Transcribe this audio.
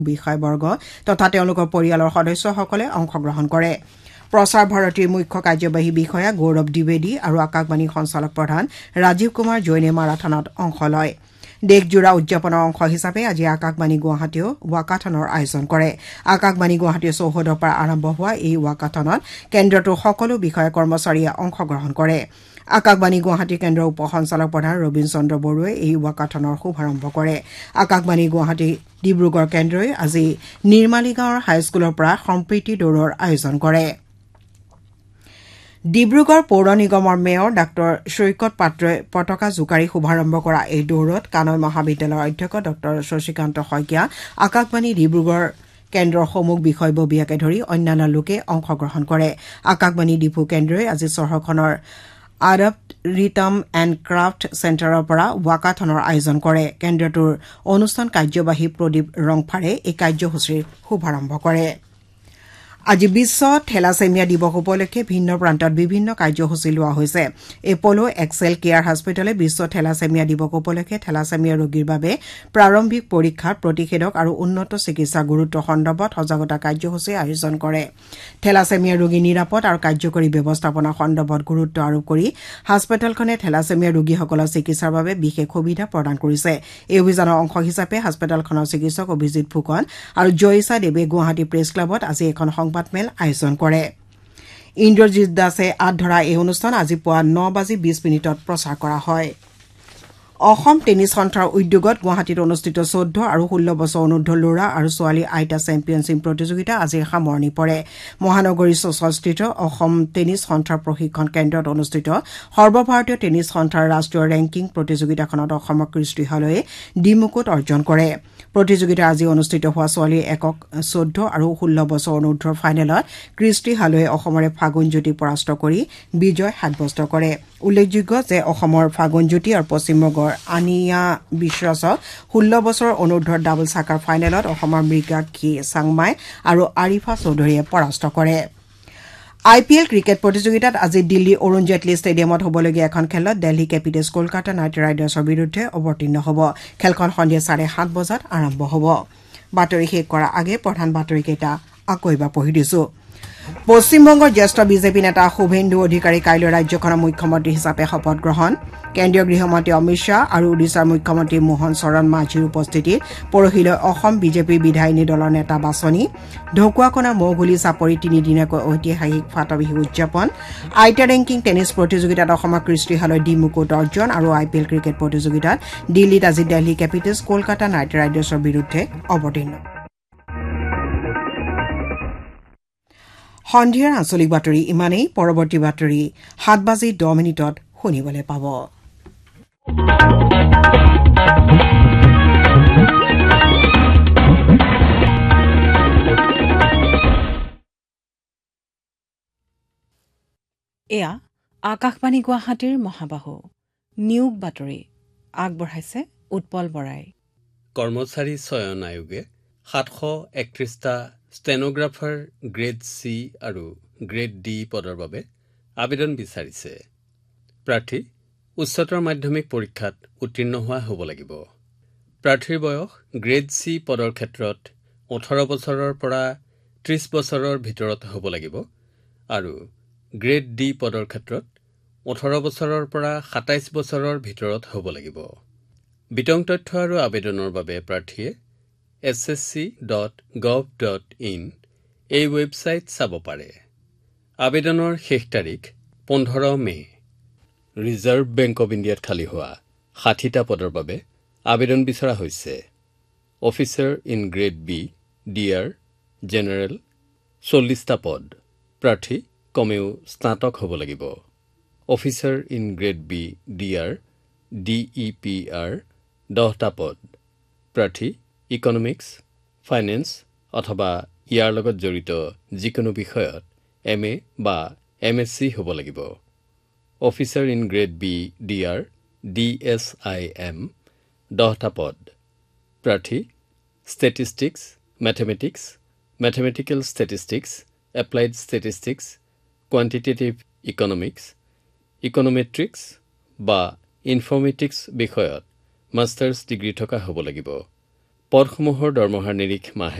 বিষয়বৰ্গ তথা তেওঁলোকৰ পৰিয়ালৰ সদস্যসকলে অংশগ্ৰহণ কৰে। প্ৰচাৰ ভাৰতীৰ মুখ্য কাৰ্যবাহী বিষয়া গৌৰৱ দ্বিবেদী আৰু আকাশবাণী সঞ্চালক প্ৰধান ৰাজীৱ কুমাৰ জৈনে মাৰাথনত অংশ লয়। দেশজোৰা উদযাপনৰ অংশ হিচাপে আজি আকাশবাণী গুৱাহাটীয়েও ৱাকাথনৰ আয়োজন কৰে। আকাশবাণী গুৱাহাটীৰ চৌহদৰ পৰা আৰম্ভ হোৱা এই ৱাকাথনত কেন্দ্ৰটোৰ সকলো বিষয়া কৰ্মচাৰীয়ে অংশগ্ৰহণ কৰে। আকাশবাণী গুৱাহাটী কেন্দ্ৰৰ উপ সঞ্চালক প্ৰধান ৰবীন চন্দ্ৰ বড়োৱে এই ৱাকাথনৰ শুভাৰম্ভ কৰে। আকাশবাণী গুৱাহাটী ডিব্ৰুগড় কেন্দ্ৰই আজি নিৰ্মালী গাঁৱৰ হাইস্কুলৰ পৰা সম্প্ৰীতি দৌৰৰ আয়োজন কৰে। ডিব্ৰুগড় পৌৰ নিগমৰ মেয়ৰ ডাঃ সৈকত পাত্ৰই পতাকা জোকাৰি শুভাৰম্ভ কৰা এই দৌৰত কানৈ মহাবিদ্যালয়ৰ অধ্যক্ষ ডাঃ শশীকান্ত শইকীয়া, আকাশবাণী ডিব্ৰুগড় কেন্দ্ৰৰ সমুখ বিষয়ববীয়াকে ধৰি অন্যান্য লোকে অংশগ্ৰহণ কৰে। আকাশবাণী ডিপু কেন্দ্ৰই আজি চহৰখনৰ আডপ্ট ৰিটাম এণ্ড ক্ৰাফ্ট চেণ্টাৰৰ পৰা ৱাকাথনৰ আয়োজন কৰে। কেন্দ্ৰটোৰ অনুষ্ঠান কাৰ্যবাহী প্ৰদীপ ৰংফাৰে এই কাৰ্যসূচীৰ শুভাৰম্ভ কৰে। আজি বিশ্ব থেলাছেমিয়া দিৱস উপলক্ষে ভিন্ন প্ৰান্তত বিভিন্ন কাৰ্যসূচী লোৱা হৈছে। এপলো এক্সেল কেয়াৰ হাস্পতালে বিশ্ব থেলাছেমিয়া দিৱস উপলক্ষে থেলাছেমিয়া ৰোগীৰ বাবে প্ৰাৰম্ভিক পৰীক্ষা, প্ৰতিষেধক আৰু উন্নত চিকিৎসা গুৰুত্ব সন্দৰ্ভত সজাগতা কাৰ্যসূচী আয়োজন কৰে। থেলাছেমিয়া ৰোগীৰ নিৰাপদ আৰু কাৰ্যকৰী ব্যৱস্থাপনা সন্দৰ্ভত গুৰুত্ব আৰোপ কৰি হাস্পতালখনে থেলাছেমিয়া ৰোগীসকলৰ চিকিৎসাৰ বাবে বিশেষ সুবিধা প্ৰদান কৰিছে। এই অভিযানৰ অংশ হিচাপে হাস্পতালখনৰ চিকিৎসক অভিজিৎ ফুকন আৰু জয়িছা দেৱে গুৱাহাটী প্ৰেছ ক্লাবত আজি এখন সংবাদমেল আয়োজন কৰে। ইন্দ্ৰজিৎ দাসে আঁত ধৰা এই অনুষ্ঠান আজি পুৱা 9:20 প্ৰচাৰ কৰা হয়। অসম টেনিছ সন্থাৰ উদ্যোগত গুৱাহাটীত অনুষ্ঠিত 14 আৰু 16 বছৰ অনুৰ্ধ ল'ৰা আৰু ছোৱালী আইটা চেম্পিয়নশ্বিপ প্ৰতিযোগিতা আজি সামৰণি পৰে। মহানগৰীৰ চচলস্থিত অসম টেনিছ সন্থাৰ প্ৰশিক্ষণ কেন্দ্ৰত অনুষ্ঠিত সৰ্বভাৰতীয় টেনিছ সন্থাৰ ৰাষ্ট্ৰীয় ৰেংকিং প্ৰতিযোগিতাখনত অসমৰ কৃষ্টি হালৈয়ে ডিমুকুট অৰ্জন কৰে। প্ৰতিযোগিতাৰ আজি অনুষ্ঠিত হোৱা ছোৱালীৰ একক 14 আৰু 16 বছৰ অনুৰ্ধৰ ফাইনেলত কৃষ্টি হালৈয়ে অসমৰে ফাগুনজ্যোতি পৰাস্ত কৰি বিজয় সাব্যস্ত কৰে। উল্লেখযোগ্য যে অসমৰ ফাগুনজ্যোতি আৰু পশ্চিমবংগৰ আনিয়া বিশ্বাসক 16 বছৰৰ অনুৰ্ধৰ ডাবল শাখাৰ ফাইনেলত অসমৰ মৃগাক্ষী চাংমাই আৰু আৰিফা চৌধুৰীয়ে পৰাস্ত কৰে। IPL ক্ৰিকেট প্ৰতিযোগিতাত আজি দিল্লীৰ অৰুণ জেটলী ষ্টেডিয়ামত হ'বলগীয়া এখন খেলত দিল্লী কেপিটেলছ কলকাতা নাইট ৰাইডাৰ্ছৰ বিৰুদ্ধে অৱতীৰ্ণ হ'ব। খেলখন সন্ধিয়া 7:30 বজাত আৰম্ভ হ'ব। বাতৰি শেষ কৰাৰ আগে প্ৰধান বাতৰিকেইটা আকৌ এবাৰ পঢ়ি দিছো। পশ্চিমবংগৰ জ্যেষ্ঠ বিজেপি নেতা শুভেন্দু অধিকাৰী কাইলৈ ৰাজ্যখনৰ মুখ্যমন্ত্ৰী হিচাপে শপত গ্ৰহণ। কেন্দ্ৰীয় গৃহমন্ত্ৰী অমিত শ্বাহ আৰু ওড়িশাৰ মুখ্যমন্ত্ৰী মোহন চৰণ মাঝিৰ উপস্থিতিত পৰহিলৈ অসম বিজেপিৰ বিধায়িনী দলৰ নেতা বাছনি। ঢকুৱাখনা মৌঘুলি চাপৰি তিনিদিনীয়াকৈ ঐতিহাসিক ফাটবিহু উদযাপন। আইটা ৰেংকিং টেনিছ প্ৰতিযোগিতাত অসমৰ কৃষ্টি হালৈ ডিমুকুট অৰ্জন আৰু IPL ক্ৰিকেট প্ৰতিযোগিতাত দিল্লীত আজি দিল্লী কেপিটেলছ কলকাতা নাইট ৰাইডাৰ্ছৰ বিৰুদ্ধে অৱতীৰ্ণ। সন্ধিয়াৰ আঞ্চলিক বাতৰি ইমানেই। পৰৱৰ্তী বাতৰি 7:10 শুনিবলৈ পাব। এয়া আকাশবাণী গুৱাহাটীৰ মহাবাহু নিয়োগ বাতৰি আগবঢ়াইছে উৎপল বৰাই। কৰ্মচাৰী চয়ন আয়োগে 731টা ষ্টেনোগ্ৰাফাৰ গ্ৰেড চি আৰু গ্ৰেড ডি পদৰ বাবে আবেদন বিচাৰিছে। প্ৰাৰ্থী উচ্চতৰ মাধ্যমিক পৰীক্ষাত উত্তীৰ্ণ হোৱা হ'ব লাগিব। প্ৰাৰ্থীৰ বয়স গ্ৰেড চি পদৰ ক্ষেত্ৰত 18 বছৰৰ পৰা 30 বছৰৰ ভিতৰত হ'ব লাগিব আৰু গ্ৰেড ডি পদৰ ক্ষেত্ৰত 18 বছৰৰ পৰা 27 বছৰৰ ভিতৰত হ'ব লাগিব। বিতং তথ্য আৰু আবেদনৰ বাবে প্ৰাৰ্থীয়ে ssc.gov.in এই ৱেবছাইট চাব পাৰে। আবেদনৰ শেষ তাৰিখ 15 মে। ৰিজাৰ্ভ বেংক অৱ ইণ্ডিয়াত খালী হোৱা 60টা পদৰ বাবে আবেদন বিচৰা হৈছে। Officer in grade B DR general 40টা পদ। প্ৰাৰ্থী কমেও স্নাতক হ'ব লাগিব। Officer in grade B DR DEPR 10টা পদ। প্ৰাৰ্থী ইকনমিক্স, ফাইনেন্স অথবা ইয়াৰ লগত জড়িত যিকোনো বিষয়ত MA বা MSc হ'ব লাগিব। Officer in grade B DR DSIM 10টা পদ। প্ৰাৰ্থী statistics, mathematics, mathematical statistics, applied statistics, quantitative economics, ইকনমেট্ৰিক্স বা ইনফৰ্মেটিক্স বিষয়ত মাষ্টাৰ্ছ ডিগ্ৰী থকা হ'ব লাগিব। পদসমূহৰ দৰমহাৰ নিৰিখ মাহে